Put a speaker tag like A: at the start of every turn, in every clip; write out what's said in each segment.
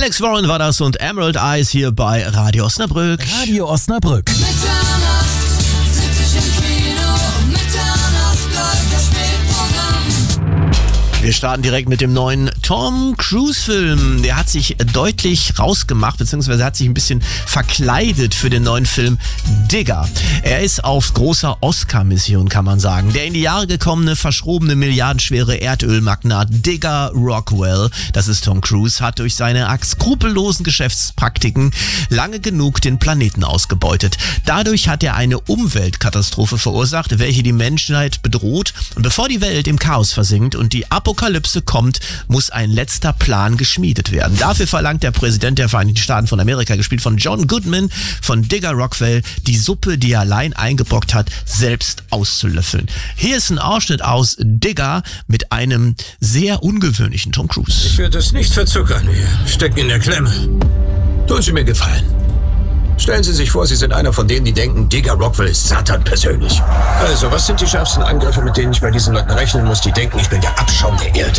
A: Alex Warren war das und Emerald Eyes hier bei Radio Osnabrück.
B: Radio Osnabrück.
C: Mitternacht sitz ich im Kino, Mitternacht läuft das Spätprogramm.
A: Wir starten direkt mit dem neuen Tom Cruise-Film. Der hat sich deutlich rausgemacht, beziehungsweise hat sich ein bisschen verkleidet für den neuen Film Digger. Er ist auf großer Oscar-Mission, kann man sagen. Der in die Jahre gekommene, verschrobene, milliardenschwere Erdölmagnat Digger Rockwell, das ist Tom Cruise, hat durch seine skrupellosen Geschäftspraktiken lange genug den Planeten ausgebeutet. Dadurch hat er eine Umweltkatastrophe verursacht, welche die Menschheit bedroht. Und bevor die Welt im Chaos versinkt und die Apokalypse kommt, muss ein letzter Plan geschmiedet werden. Dafür verlangt der Präsident der Vereinigten Staaten von Amerika, gespielt von John Goodman, von Digger Rockwell, die Suppe, die er allein eingebrockt hat, selbst auszulöffeln. Hier ist ein Ausschnitt aus Digger mit einem sehr ungewöhnlichen Tom Cruise.
D: Ich würde es nicht verzuckern. Wir stecken in der Klemme. Tun Sie mir Gefallen. Stellen Sie sich vor, Sie sind einer von denen, die denken, Digger Rockwell ist Satan persönlich. Also, was sind die schärfsten Angriffe, mit denen ich bei diesen Leuten rechnen muss, die denken, ich bin der Abschaum der Erde?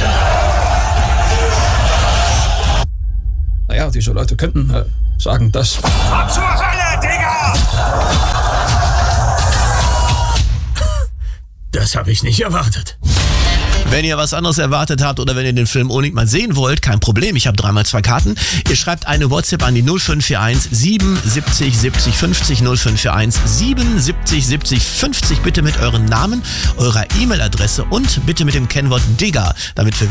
E: Naja, diese Leute könnten sagen, dass...
D: Ab zur Hölle, Digger! Das habe ich nicht erwartet.
A: Wenn ihr was anderes erwartet habt oder wenn ihr den Film unbedingt mal sehen wollt, kein Problem, ich habe 3x2 Karten. Ihr schreibt eine WhatsApp an die 0541 77 70 50 0541 77 70 50, bitte mit euren Namen, eurer E-Mail-Adresse und bitte mit dem Kennwort Digger, damit wir